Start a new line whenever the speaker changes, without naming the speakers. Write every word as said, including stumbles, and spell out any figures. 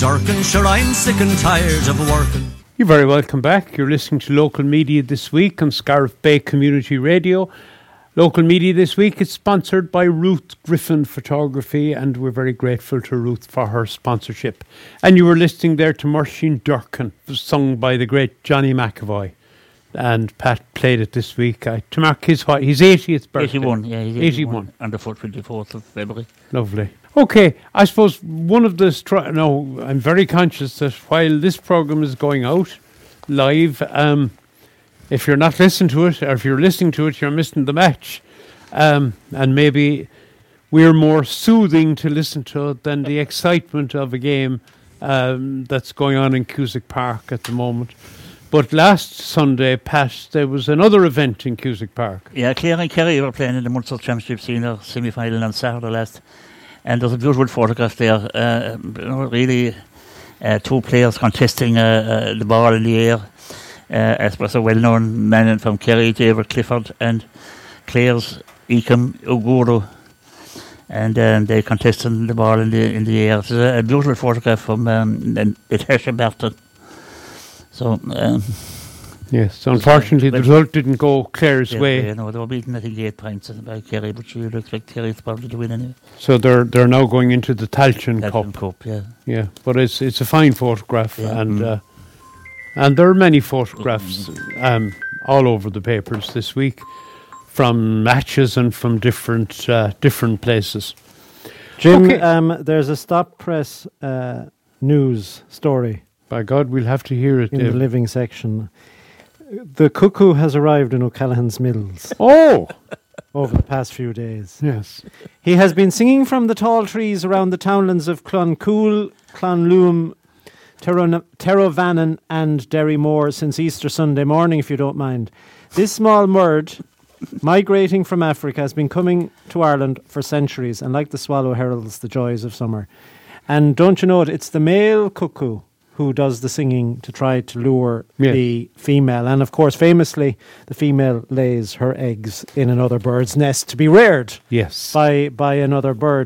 Durkin, sure I'm sick and tired of working.
You're very welcome back. You're listening to Local Media This Week on Scariff Bay Community Radio. Local Media This Week is sponsored by Ruth Griffin Photography, and we're very grateful to Ruth for her sponsorship. And you were listening there to Mursheen Durkin, sung by the great Johnny McAvoy. And Pat played it this week uh, to mark his what, his eightieth birthday.
eighty-one, yeah, he's
eighty-one.
eighty-one. On the twenty-fourth of February.
Lovely. Okay, I suppose one of the... Stri- no, I'm very conscious that while this programme is going out live, um, if you're not listening to it, or if you're listening to it, you're missing the match. Um, and maybe we're more soothing to listen to it than the excitement of a game um, that's going on in Cusack Park at the moment. But last Sunday, Pat, there was another event in Cusack Park.
Yeah, Clare and Kerry were playing in the Munster Championship senior semi-final on Saturday last. And there's a beautiful photograph there. Uh, you know, really, uh, two players contesting uh, uh, the ball in the air. Uh, as was a well-known man from Kerry, David Clifford, and Clare's Eakham Uguru. And um, they contested the ball in the in the air. It's a, a beautiful photograph from um, Natasha Berton. So, um,
yes, unfortunately the result didn't go Clare's
yeah,
way.
Yeah, no, they were beaten, I think, eight points by Kerry, but you would expect Kerry probably to win anyway.
So they're they're now going into the Tailteann
Tailteann
Cup.
Cup, yeah.
Yeah, but it's it's a fine photograph,
Yeah.
and
Mm.
uh, and there are many photographs um, all over the papers this week from matches and from different uh, different places.
Jim,
Okay.
um, there's a stop press uh, news story
By God, we'll have to hear it.
in
Dave.
the living section. The cuckoo has arrived in O'Callaghan's Mills
Oh,
over the past few days.
yes.
He has been singing from the tall trees around the townlands of Cloncool, Clonloom, Terron- Terrovannon and Derrymore since Easter Sunday morning, if you don't mind. This small bird, migrating from Africa, has been coming to Ireland for centuries, and like the swallow heralds the joys of summer. And don't you know it, it's the male cuckoo who does the singing to try to lure
Yeah.
the female. And of course, famously, the female lays her eggs in another bird's nest to be reared
Yes.
by by another bird.